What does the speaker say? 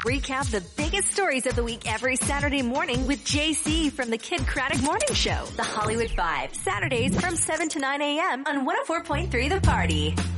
Recap the biggest stories of the week every Saturday morning with JC from the Kid Craddock Morning Show. The Hollywood 5, Saturdays from 7 to 9 a.m. on 104.3 The Party.